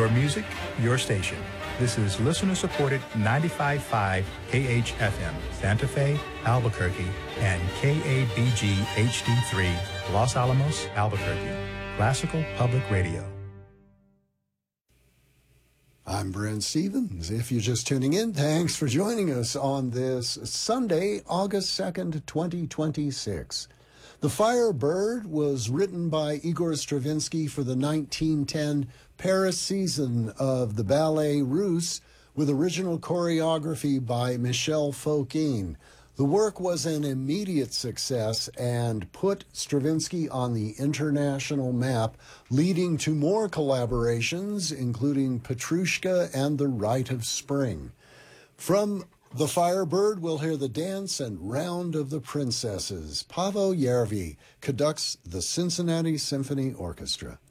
Your music, your station. This is listener-supported 95.5 KHFM, Santa Fe, Albuquerque, and KABG HD3, Los Alamos, Albuquerque. Classical Public Radio. I'm Brent Stevens. If you're just tuning in, thanks for joining us on this Sunday, August 2nd, 2026. The Firebird was written by Igor Stravinsky for the 1910 Paris season of the Ballet Russe, with original choreography by Michel Fokine. The work was an immediate success and put Stravinsky on the international map, leading to more collaborations, including Petrushka and The Rite of Spring. From The Firebird, we'll hear the dance and Round of the Princesses. Paavo Järvi conducts the Cincinnati Symphony Orchestra.